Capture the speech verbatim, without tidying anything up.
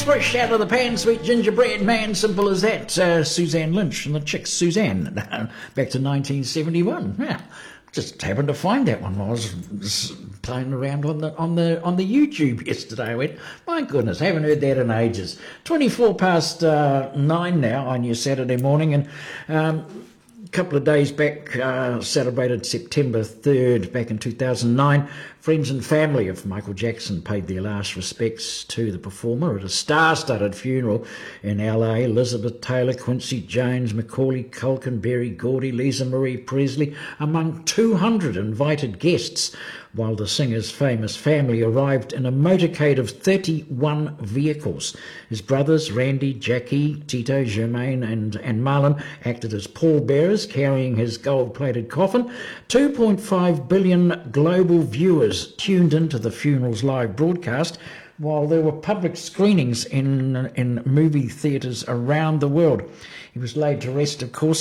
Nice, fresh out of the pan, sweet gingerbread man, simple as that. Uh, Suzanne Lynch and the Chicks, Suzanne, back to nineteen seventy-one. Yeah, just happened to find that one. I was playing around on the on the on the YouTube yesterday. I went, my goodness, haven't heard that in ages. Twenty-four past uh, nine now on your Saturday morning, and. Um, couple of days back, uh, celebrated September third, back in two thousand nine, friends and family of Michael Jackson paid their last respects to the performer at a star-studded funeral in L A. Elizabeth Taylor, Quincy Jones, Macaulay Culkin, Berry Gordy, Lisa Marie Presley, among two hundred invited guests, while the singer's famous family arrived in a motorcade of thirty-one vehicles. His brothers, Randy, Jackie, Tito, Jermaine and, and Marlon, acted as pallbearers carrying his gold-plated coffin. two point five billion global viewers tuned into the funeral's live broadcast, while there were public screenings in, in movie theatres around the world. He was laid to rest, of course,